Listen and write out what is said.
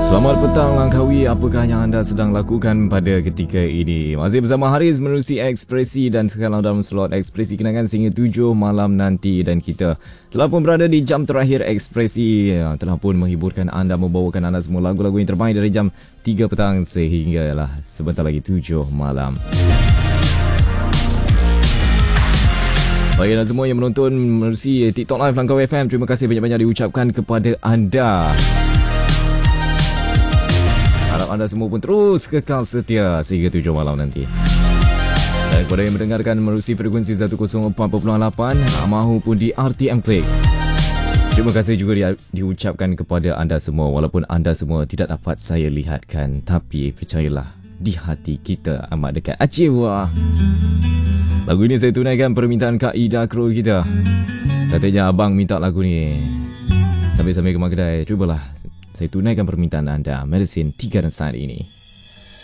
Selamat petang Langkawi, apakah yang anda sedang lakukan pada ketika ini? Masih bersama Haris menerusi Ekspresi dan sekarang dalam slot Ekspresi kenangan sehingga 7 malam nanti. Dan kita telah pun berada di jam terakhir Ekspresi, telah pun menghiburkan anda, membawakan anda semua lagu-lagu yang terbaik dari jam 3 petang sehinggalah sebentar lagi 7 malam. Bagi anda semua yang menonton menerusi TikTok Live Langkawi FM, terima kasih banyak-banyak diucapkan kepada anda. Harap anda semua pun terus kekal setia sehingga 7 malam nanti. Dan kepada yang mendengarkan menerusi frekuensi 104.8 maupun di RTM Click, terima kasih juga diucapkan kepada anda semua. Walaupun anda semua tidak dapat saya lihatkan, tapi percayalah, di hati kita amat dekat. Aciwa. Lagu ini saya tunaikan permintaan Kak Ida Krul kita. Katanya abang minta lagu ni sambil-sambil ke kedai. Cubalah saya tunaikan permintaan anda. Medicine 3 dan saat ini.